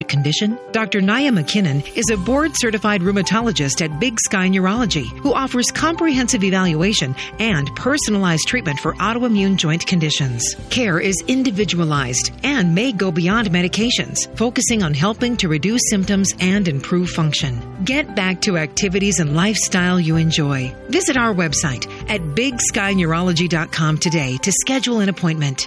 condition? Dr. Nia McKinnon is a board-certified rheumatologist at Big Sky Neurology who offers comprehensive evaluation and personalized treatment for autoimmune joint conditions. Care is individualized and may go beyond medications, focusing on helping to reduce symptoms and improve function. Get back to activities and lifestyle you enjoy. Visit our website at bigskyneurology.com today to schedule an appointment.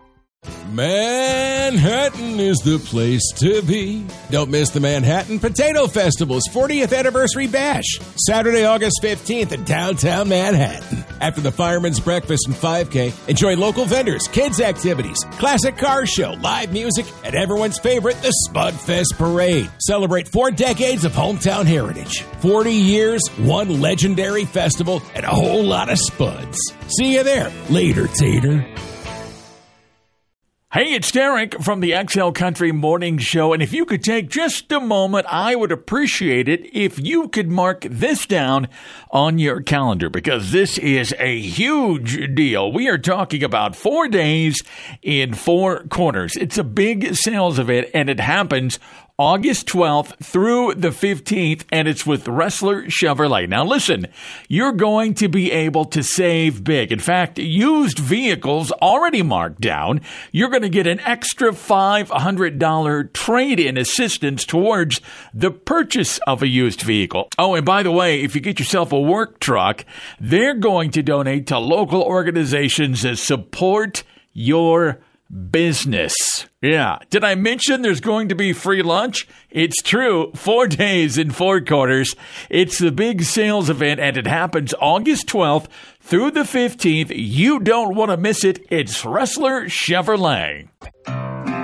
Manhattan is the place to be. Don't miss the Manhattan Potato Festival's 40th Anniversary Bash, Saturday, August 15th in downtown Manhattan. After the Fireman's Breakfast and 5K, enjoy local vendors, kids' activities, classic car show, live music, and everyone's favorite, the Spud Fest Parade. Celebrate 4 decades of hometown heritage, 40 years, one legendary festival, and a whole lot of spuds. See you there later, Tater. Hey, it's Derek from the XL Country Morning Show, and if you could take just a moment, I would appreciate it if you could mark this down on your calendar, because this is a huge deal. We are talking about 4 days in 4 corners. It's a big sales event, and it happens August 12th through the 15th, and it's with Ressler Chevrolet. Now listen, you're going to be able to save big. In fact, used vehicles already marked down, you're going to get an extra $500 trade-in assistance towards the purchase of a used vehicle. Oh, and by the way, if you get yourself a work truck, they're going to donate to local organizations that support your business. Yeah. Did I mention there's going to be free lunch? It's true. 4 days in 4 quarters. It's the big sales event, and it happens August 12th through the 15th. You don't want to miss it. It's Ressler Chevrolet.